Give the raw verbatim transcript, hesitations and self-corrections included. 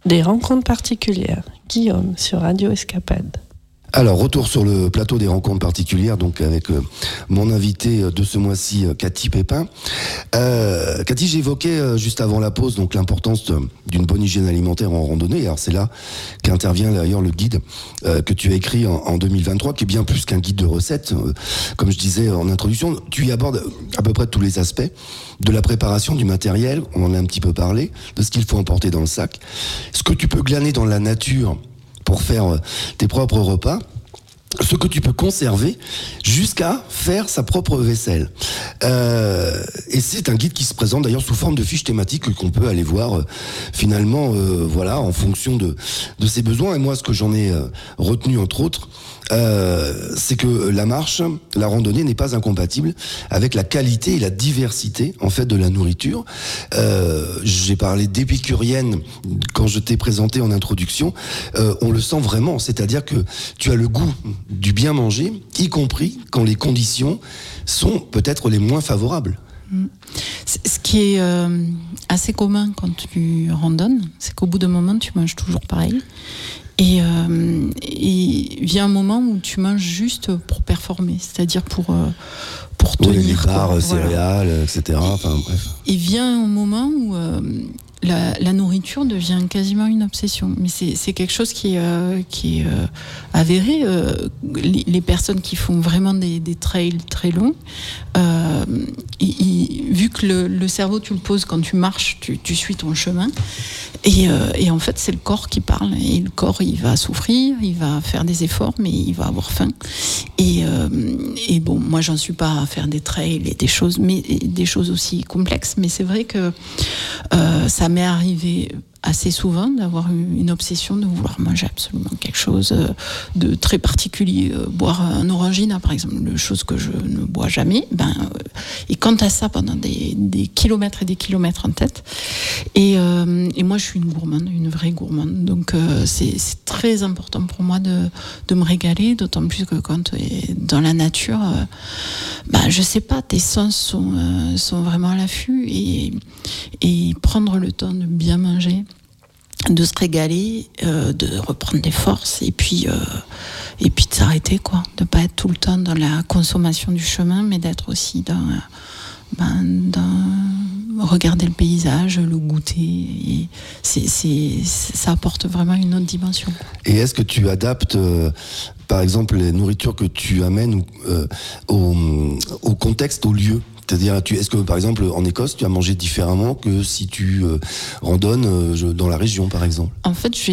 Des rencontres particulières. Guillaume, sur Radio Escapade. Alors, retour sur le plateau des rencontres particulières, donc avec euh, mon invité de ce mois-ci, Cathy Pépin. Euh, Cathy, j'évoquais euh, juste avant la pause donc l'importance de, d'une bonne hygiène alimentaire en randonnée. Alors c'est là qu'intervient d'ailleurs le guide euh, que tu as écrit en, en deux mille vingt-trois, qui est bien plus qu'un guide de recettes. Euh, comme je disais en introduction, tu y abordes à peu près tous les aspects de la préparation du matériel. On en a un petit peu parlé, de ce qu'il faut emporter dans le sac, ce que tu peux glaner dans la nature pour faire tes propres repas, ce que tu peux conserver jusqu'à faire sa propre vaisselle. Euh, et c'est un guide qui se présente d'ailleurs sous forme de fiches thématiques qu'on peut aller voir euh, finalement euh, voilà, en fonction de, de ses besoins. Et moi, ce que j'en ai euh, retenu entre autres, euh, c'est que la marche, la randonnée n'est pas incompatible avec la qualité et la diversité en fait de la nourriture. Euh, j'ai parlé d'épicurienne quand je t'ai présenté en introduction. Euh, on le sent vraiment, c'est-à-dire que tu as le goût du bien manger, y compris quand les conditions sont peut-être les moins favorables. Ce qui est euh, assez commun quand tu randonnes, c'est qu'au bout d'un moment, tu manges toujours pareil. Et euh, il vient un moment où tu manges juste pour performer, c'est-à-dire pour, euh, pour tenir. Oui, les barres, quoi, céréales, voilà. et cetera. Enfin, bref. Il vient un moment où euh, la, la nourriture devient quasiment une obsession. Mais c'est, c'est quelque chose qui est, euh, qui est euh, avéré. Euh, les, les personnes qui font vraiment des, des trails très longs, euh, ils, ils, vu que le, le cerveau, tu le poses quand tu marches, tu, tu suis ton chemin. Et, euh, et en fait, c'est le corps qui parle. Et le corps, il va souffrir, il va faire des efforts, mais il va avoir faim. Et, euh, et bon, moi, j'en suis pas à faire des trails et des choses, mais des choses aussi complexes. Mais c'est vrai que euh, ça m'est arrivé assez souvent d'avoir une obsession de vouloir manger absolument quelque chose de très particulier, boire un orangina par exemple, une chose que je ne bois jamais, ben, et quand t'as ça pendant des, des kilomètres et des kilomètres en tête, et, euh, et moi je suis une gourmande, une vraie gourmande, donc euh, c'est, c'est très important pour moi de, de me régaler, d'autant plus que quand tu es dans la nature, euh, ben, je sais pas, tes sens sont, euh, sont vraiment à l'affût, et, et prendre le temps de bien manger, de se régaler, euh, de reprendre des forces et puis, euh, et puis de s'arrêter, quoi. De ne pas être tout le temps dans la consommation du chemin, mais d'être aussi dans, euh, ben, dans regarder le paysage, le goûter. Et c'est, c'est, ça apporte vraiment une autre dimension, quoi. Et est-ce que tu adaptes, euh, par exemple, les nourritures que tu amènes euh, au, au contexte, au lieu ? C'est-à-dire, tu, est-ce que, par exemple, en Écosse, tu as mangé différemment que si tu euh, randonnes euh, dans la région, par exemple ? En fait, je